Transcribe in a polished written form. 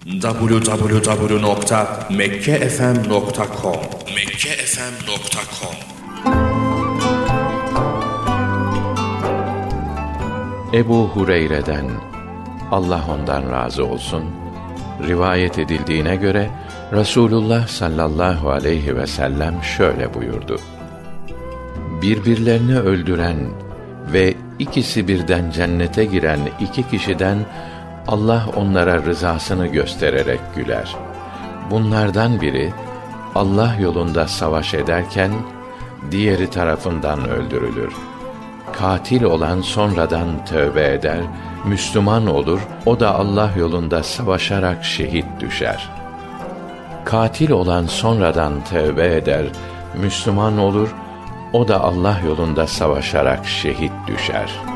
www.mekkefm.com Ebu Hureyre'den, Allah ondan razı olsun, rivayet edildiğine göre Resulullah sallallahu aleyhi ve sellem şöyle buyurdu: birbirlerini öldüren ve ikisi birden cennete giren iki kişiden Allah onlara rızasını göstererek güler. Bunlardan biri Allah yolunda savaş ederken diğeri tarafından öldürülür. Katil olan sonradan tövbe eder, Müslüman olur, o da Allah yolunda savaşarak şehit düşer. Katil olan sonradan tövbe eder, Müslüman olur, o da Allah yolunda savaşarak şehit düşer.